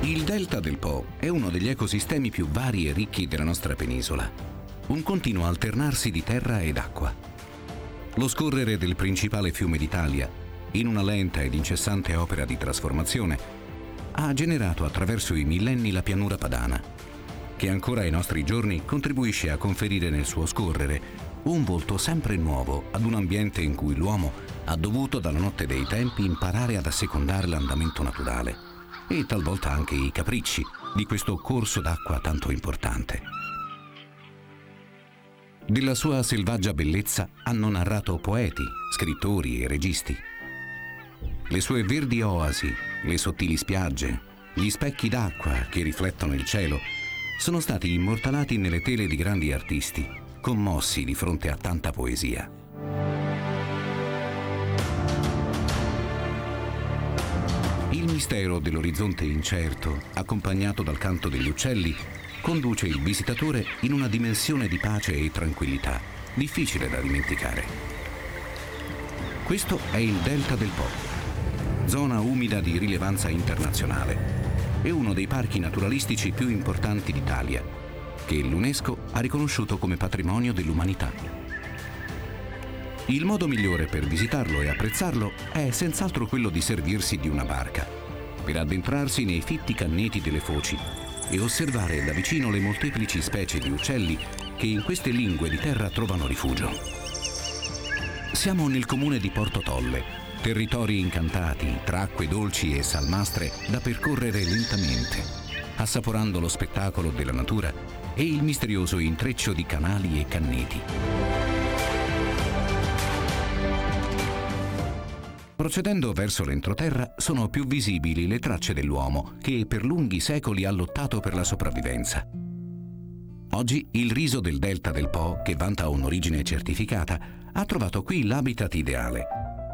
Il delta del Po è uno degli ecosistemi più vari e ricchi della nostra penisola. Un continuo alternarsi di terra ed acqua. Lo scorrere del principale fiume d'Italia, in una lenta ed incessante opera di trasformazione, ha generato attraverso i millenni la pianura padana, che ancora ai nostri giorni contribuisce a conferire nel suo scorrere un volto sempre nuovo ad un ambiente in cui l'uomo ha dovuto dalla notte dei tempi imparare ad assecondare l'andamento naturale e talvolta anche i capricci di questo corso d'acqua tanto importante. Della sua selvaggia bellezza hanno narrato poeti, scrittori e registi. Le sue verdi oasi, le sottili spiagge, gli specchi d'acqua che riflettono il cielo sono stati immortalati nelle tele di grandi artisti, commossi di fronte a tanta poesia. Il mistero dell'orizzonte incerto, accompagnato dal canto degli uccelli, conduce il visitatore in una dimensione di pace e tranquillità, difficile da dimenticare. Questo è il Delta del Po, zona umida di rilevanza internazionale e uno dei parchi naturalistici più importanti d'Italia, che l'UNESCO ha riconosciuto come patrimonio dell'umanità. Il modo migliore per visitarlo e apprezzarlo è senz'altro quello di servirsi di una barca, per addentrarsi nei fitti canneti delle foci e osservare da vicino le molteplici specie di uccelli che in queste lingue di terra trovano rifugio. Siamo nel comune di Porto Tolle, territori incantati tra acque dolci e salmastre da percorrere lentamente, assaporando lo spettacolo della natura e il misterioso intreccio di canali e canneti. Procedendo verso l'entroterra sono più visibili le tracce dell'uomo che per lunghi secoli ha lottato per la sopravvivenza. Oggi il riso del delta del Po, che vanta un'origine certificata, ha trovato qui l'habitat ideale.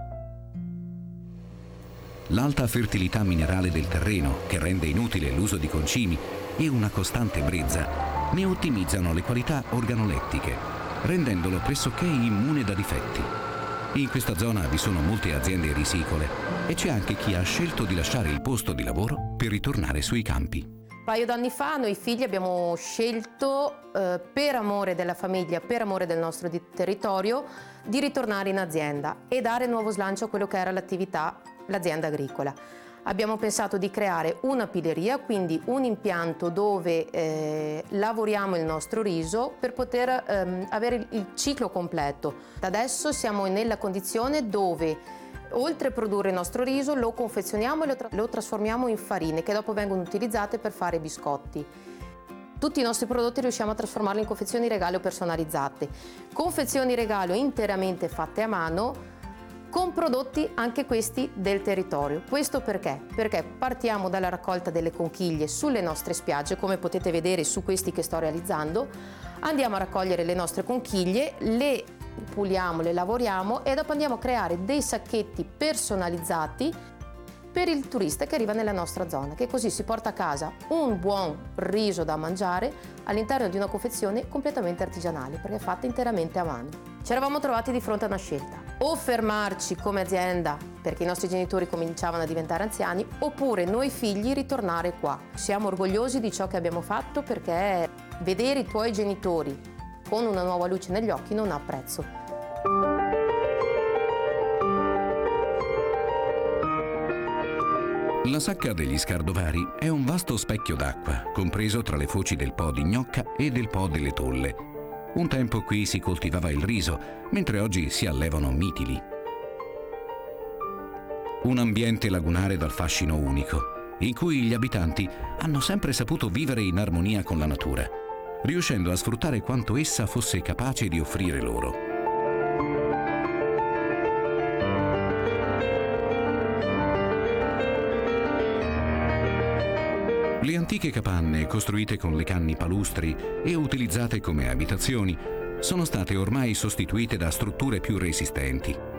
L'alta fertilità minerale del terreno, che rende inutile l'uso di concimi, e una costante brezza ne ottimizzano le qualità organolettiche, rendendolo pressoché immune da difetti. In questa zona vi sono molte aziende risicole e c'è anche chi ha scelto di lasciare il posto di lavoro per ritornare sui campi. Un paio d'anni fa noi figli abbiamo scelto, per amore della famiglia, per amore del nostro territorio, di ritornare in azienda e dare nuovo slancio a quello che era l'azienda agricola. Abbiamo pensato di creare una pileria, quindi un impianto dove lavoriamo il nostro riso per poter avere il ciclo completo. Adesso siamo nella condizione dove, oltre a produrre il nostro riso, lo confezioniamo e lo trasformiamo in farine che dopo vengono utilizzate per fare biscotti. Tutti i nostri prodotti riusciamo a trasformarli in confezioni regalo personalizzate. Confezioni regalo interamente fatte a mano, con prodotti anche questi del territorio. Questo perché? Perché partiamo dalla raccolta delle conchiglie sulle nostre spiagge, come potete vedere su questi che sto realizzando. Andiamo a raccogliere le nostre conchiglie, le puliamo, le lavoriamo e dopo andiamo a creare dei sacchetti personalizzati per il turista che arriva nella nostra zona, che così si porta a casa un buon riso da mangiare all'interno di una confezione completamente artigianale, perché è fatta interamente a mano. Ci eravamo trovati di fronte a una scelta: o fermarci come azienda perché i nostri genitori cominciavano a diventare anziani, oppure noi figli ritornare qua. Siamo orgogliosi di ciò che abbiamo fatto, perché vedere i tuoi genitori con una nuova luce negli occhi non ha prezzo. La Sacca degli Scardovari è un vasto specchio d'acqua, compreso tra le foci del Po di Gnocca e del Po delle Tolle. Un tempo qui si coltivava il riso, mentre oggi si allevano mitili. Un ambiente lagunare dal fascino unico, in cui gli abitanti hanno sempre saputo vivere in armonia con la natura, riuscendo a sfruttare quanto essa fosse capace di offrire loro. Le antiche capanne, costruite con le canne palustri e utilizzate come abitazioni, sono state ormai sostituite da strutture più resistenti.